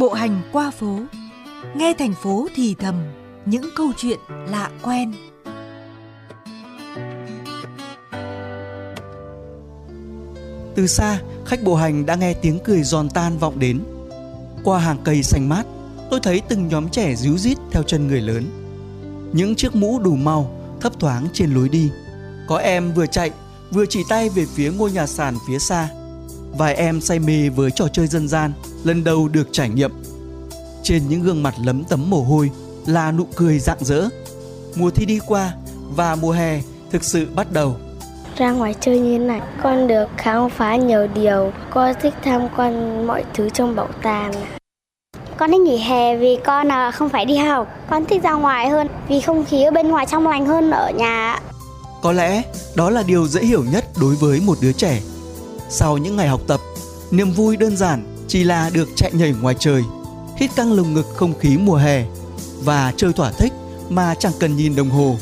Bộ hành qua phố, nghe thành phố thì thầm những câu chuyện lạ quen. Từ xa, khách bộ hành đã nghe tiếng cười giòn tan vọng đến. Qua hàng cây xanh mát, tôi thấy từng nhóm trẻ ríu rít theo chân người lớn. Những chiếc mũ đủ màu thấp thoáng trên lối đi. Có em vừa chạy vừa chỉ tay về phía ngôi nhà sàn phía xa. Vài em say mê với trò chơi dân gian lần đầu được trải nghiệm. Trên những gương mặt lấm tấm mồ hôi là nụ cười rạng rỡ. Mùa thi đi qua và mùa hè thực sự bắt đầu. Ra ngoài chơi như thế này, con được khám phá nhiều điều. Con thích tham quan mọi thứ trong bảo tàng. Con thích nghỉ hè vì con không phải đi học. Con thích ra ngoài hơn vì không khí ở bên ngoài trong lành hơn ở nhà. Có lẽ đó là điều dễ hiểu nhất đối với một đứa trẻ. Sau những ngày học tập, niềm vui đơn giản chỉ là được chạy nhảy ngoài trời, hít căng lồng ngực không khí mùa hè và chơi thỏa thích mà chẳng cần nhìn đồng hồ.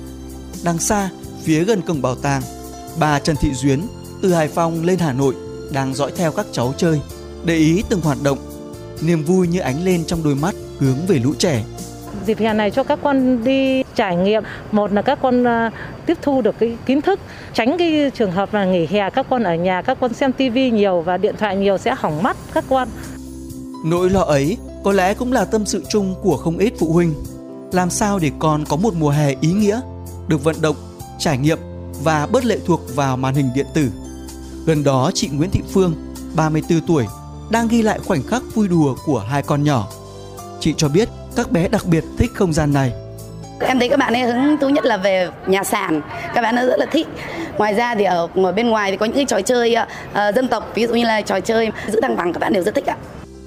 Đằng xa, phía gần cổng bảo tàng, bà Trần Thị Duyến từ Hải Phòng lên Hà Nội đang dõi theo các cháu chơi, để ý từng hoạt động. Niềm vui như ánh lên trong đôi mắt hướng về lũ trẻ. Dịp hè này cho các con đi trải nghiệm. Một là các con tiếp thu được cái kiến thức, tránh cái trường hợp là nghỉ hè các con ở nhà, các con xem tivi nhiều và điện thoại nhiều sẽ hỏng mắt các con. Nỗi lo ấy có lẽ cũng là tâm sự chung của không ít phụ huynh. Làm sao để con có một mùa hè ý nghĩa, được vận động, trải nghiệm và bớt lệ thuộc vào màn hình điện tử. Gần đó chị Nguyễn Thị Phương, 34 tuổi, đang ghi lại khoảnh khắc vui đùa của hai con nhỏ. Chị cho biết các bé đặc biệt thích không gian này. Em thấy các bạn ấy hứng thú nhất là về nhà sàn, các bạn ấy rất là thích. Ngoài ra thì ở bên ngoài thì có những cái trò chơi dân tộc, ví dụ như là trò chơi giữ thăng bằng, các bạn đều rất thích ạ.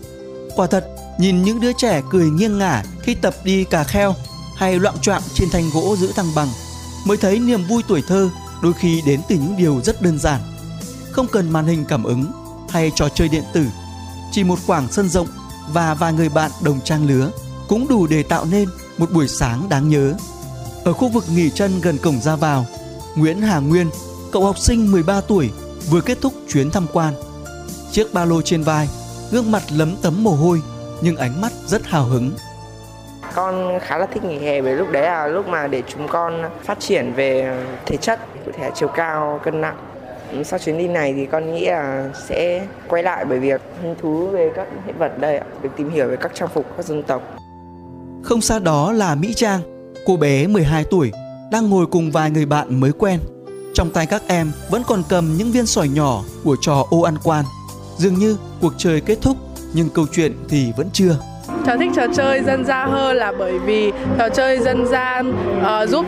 Quả thật, nhìn những đứa trẻ cười nghiêng ngả khi tập đi cà kheo hay loạng choạng trên thanh gỗ giữ thăng bằng, mới thấy niềm vui tuổi thơ đôi khi đến từ những điều rất đơn giản. Không cần màn hình cảm ứng hay trò chơi điện tử, chỉ một khoảng sân rộng và vài người bạn đồng trang lứa cũng đủ để tạo nên một buổi sáng đáng nhớ. Ở khu vực nghỉ chân gần cổng ra vào, Nguyễn Hà Nguyên, cậu học sinh 13 tuổi vừa kết thúc chuyến tham quan. Chiếc ba lô trên vai, gương mặt lấm tấm mồ hôi nhưng ánh mắt rất hào hứng. Con khá là thích nghỉ hè bởi lúc đấy là lúc mà để chúng con phát triển về thể chất, cụ thể là chiều cao, cân nặng. Sau chuyến đi này thì con nghĩ là sẽ quay lại bởi việc hứng thú về các hiện vật đây, được tìm hiểu về các trang phục các dân tộc. Không xa đó là Mỹ Trang, cô bé 12 tuổi đang ngồi cùng vài người bạn mới quen. Trong tay các em vẫn còn cầm những viên sỏi nhỏ của trò ô ăn quan. Dường như cuộc chơi kết thúc nhưng câu chuyện thì vẫn chưa. Cháu thích trò chơi dân gian hơn là bởi vì trò chơi dân gian giúp